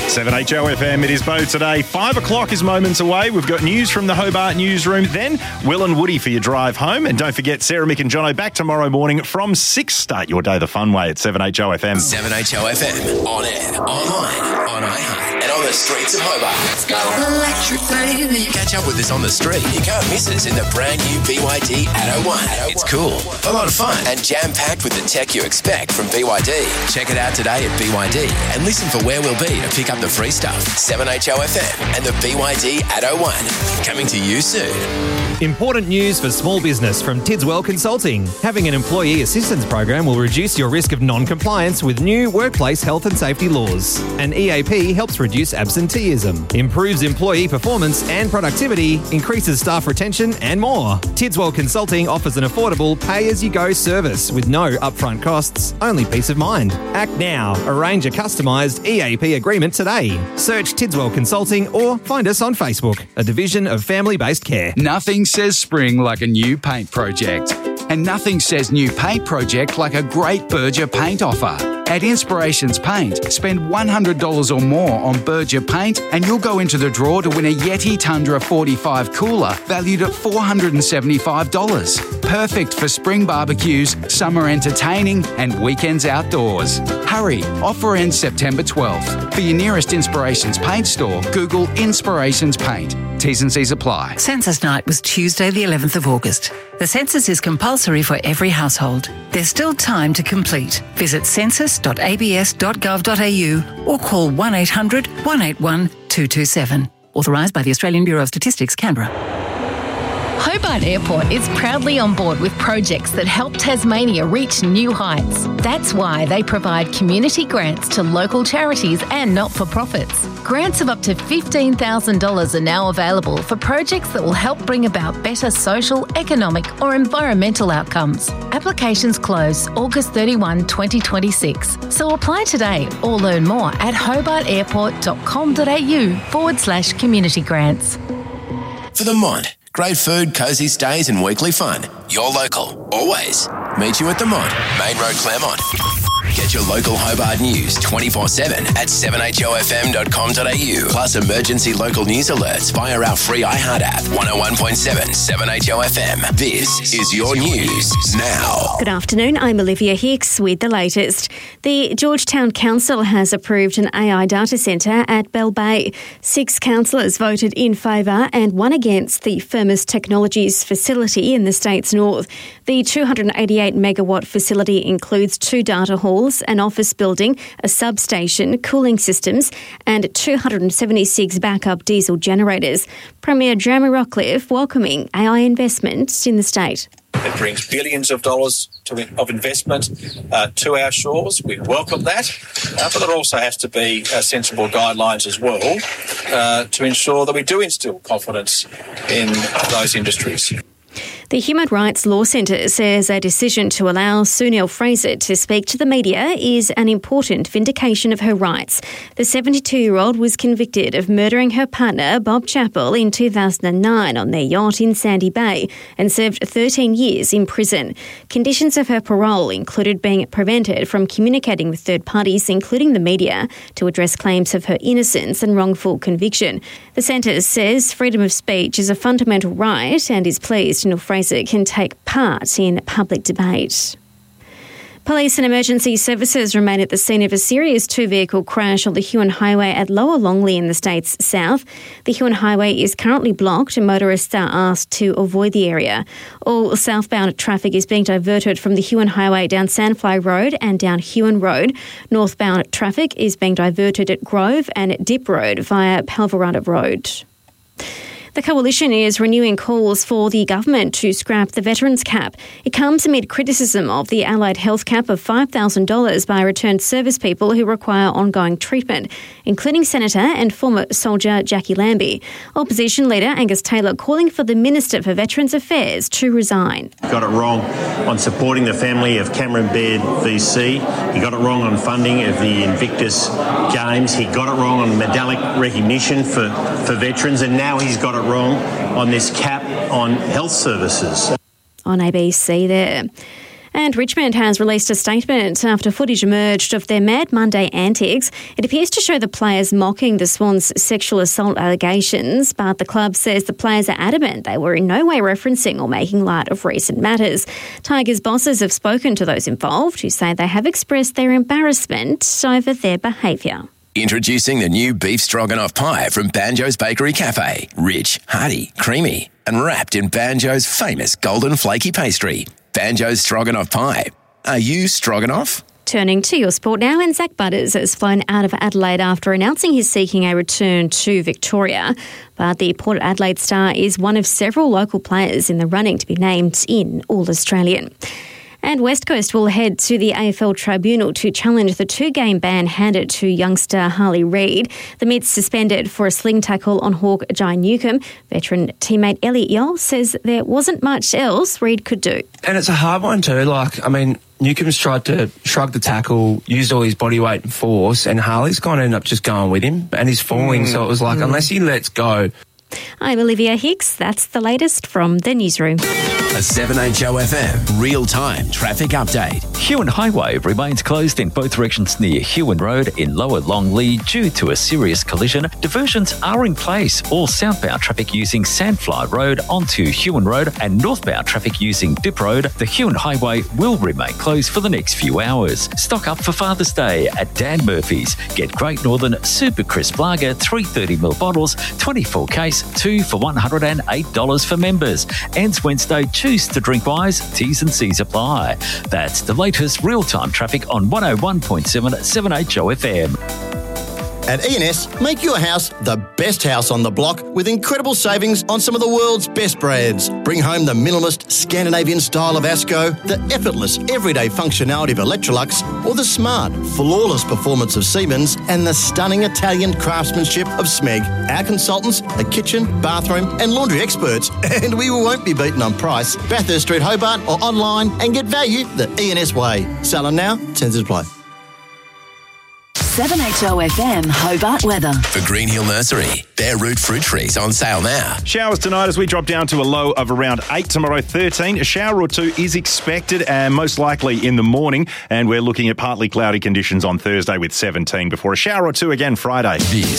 7HOFM, it is Bo today. 5 o'clock is moments away. We've got news from the Hobart newsroom. Then Will and Woody for your drive home. And don't forget, Sarah, Mick and Jono back tomorrow morning from 6. Start your day the fun way at 7HOFM. 7HOFM, on air, online, on iHeart, and on the streets of Hobart. Let's go. Electric baby. Catch up with us on the street. You can't miss us in the brand new BYD Atto 1. It's cool, a lot of fun, and jam-packed with the tech you expect from BYD. Check it out today at BYD and listen for where we'll be to pick up the free stuff. 7HOFM and the BYD Atto 1. Coming to you soon. Important news for small business from Tidswell Consulting. Having an employee assistance program will reduce your risk of non-compliance with new workplace health and safety laws. An EAP helps reduce absenteeism, improves employee performance and productivity, increases staff retention and more. Tidswell Consulting offers an affordable pay-as-you-go service with no upfront costs, only peace of mind. Act now. Arrange a customised EAP agreement today. Search Tidswell Consulting or find us on Facebook, a division of family-based care. Nothing says spring like a new paint project. And nothing says new paint project like a great Berger paint offer. At Inspirations Paint, spend $100 or more on Berger paint and you'll go into the draw to win a Yeti Tundra 45 cooler valued at $475. Perfect for spring barbecues, summer entertaining and weekends outdoors. Hurry, offer ends September 12th. For your nearest Inspirations Paint store, Google Inspirations Paint. T's and C's apply. Census night was Tuesday the 11th of August. The census is compulsory for every household. There's still time to complete. Visit census.abs.gov.au or call 1800 181 227. Authorised by the Australian Bureau of Statistics, Canberra. Hobart Airport is proudly on board with projects that help Tasmania reach new heights. That's why they provide community grants to local charities and not-for-profits. Grants of up to $15,000 are now available for projects that will help bring about better social, economic or environmental outcomes. Applications close August 31, 2026. So apply today or learn more at hobartairport.com.au/community grants. For the Mont. Great food, cosy stays and weekly fun. You're local, always. Meet you at the Mont, Main Road, Claremont. Get your local Hobart news 24/7 at 7HOFM.com.au. Plus emergency local news alerts via our free iHeart app. 101.7 7HOFM. This is your news now. Good afternoon, I'm Olivia Hicks with the latest. The Georgetown Council has approved an AI data centre at Bell Bay. 6 councillors voted in favour and 1 against the Firmus Technologies facility in the state's north. The 288 megawatt facility includes 2 data halls, an office building, a substation, cooling systems and 276 backup diesel generators. Premier Jeremy Rockliff welcoming AI investment in the state. It brings billions of dollars of investment to our shores. We welcome that, but there also has to be sensible guidelines as well to ensure that we do instil confidence in those industries. The Human Rights Law Centre says a decision to allow Sue Neill-Fraser to speak to the media is an important vindication of her rights. The 72-year-old was convicted of murdering her partner, Bob Chappell, in 2009 on their yacht in Sandy Bay and served 13 years in prison. Conditions of her parole included being prevented from communicating with third parties, including the media, to address claims of her innocence and wrongful conviction. The centre says freedom of speech is a fundamental right and is pleased Neill-Fraser can take part in public debate. Police and emergency services remain at the scene of a serious 2-vehicle crash on the Huon Highway at Lower Longley in the state's south. The Huon Highway is currently blocked and motorists are asked to avoid the area. All southbound traffic is being diverted from the Huon Highway down Sandfly Road and down Huon Road. Northbound traffic is being diverted at Grove and at Dip Road via Palvarada Road. The Coalition is renewing calls for the government to scrap the veterans cap. It comes amid criticism of the allied health cap of $5,000 by returned service people who require ongoing treatment, including Senator and former soldier Jackie Lambie. Opposition leader Angus Taylor calling for the Minister for Veterans Affairs to resign. He got it wrong on supporting the family of Cameron Baird VC. He got it wrong on funding of the Invictus Games. He got it wrong on medallic recognition for veterans, and now he's got it wrong on this cap on health services. On ABC there. And Richmond has released a statement after footage emerged of their Mad Monday antics. It appears to show the players mocking the Swans' sexual assault allegations, but the club says the players are adamant they were in no way referencing or making light of recent matters. Tigers bosses have spoken to those involved, who say they have expressed their embarrassment over their behaviour. Introducing the new beef stroganoff pie from Banjo's Bakery Cafe. Rich, hearty, creamy, and wrapped in Banjo's famous golden flaky pastry. Banjo's Stroganoff Pie. Are you Stroganoff? Turning to your sport now, and Zach Butters has flown out of Adelaide after announcing he's seeking a return to Victoria. But the Port Adelaide star is one of several local players in the running to be named in All-Australian. And West Coast will head to the AFL Tribunal to challenge the 2-game ban handed to youngster Harley Reid. The Mid's suspended for a sling tackle on Hawk Jai Newcomb. Veteran teammate Elliot Yole says there wasn't much else Reid could do. And it's a hard one too. Newcomb's tried to shrug the tackle, used all his body weight and force, and Harley's kind of ended up just going with him, and he's falling. So it was unless he lets go. I'm Olivia Hicks. That's the latest from the newsroom. A 7HO FM real-time traffic update. Huon Highway remains closed in both directions near Huon Road in Lower Longley due to a serious collision. Diversions are in place. All southbound traffic using Sandfly Road onto Huon Road and northbound traffic using Dip Road. The Huon Highway will remain closed for the next few hours. Stock up for Father's Day at Dan Murphy's. Get Great Northern Super Crisp Lager 330ml bottles, 24 case, 2 for $108 for members. Ends Wednesday. Choose to drink wise. T's and C's apply. That's the latest real-time traffic on 101.7 7HO FM. At E&S, make your house the best house on the block with incredible savings on some of the world's best brands. Bring home the minimalist Scandinavian style of Asco, the effortless everyday functionality of Electrolux, or the smart, flawless performance of Siemens and the stunning Italian craftsmanship of Smeg. Our consultants are kitchen, bathroom and laundry experts, and we won't be beaten on price. Bathurst Street, Hobart, or online and get value the E&S way. Selling now, terms apply. 7HO FM Hobart weather. For Green Hill Nursery, bare root fruit trees on sale now. Showers tonight as we drop down to a low of around 8. Tomorrow 13. A shower or two is expected and most likely in the morning. And we're looking at partly cloudy conditions on Thursday with 17 before a shower or two again Friday. This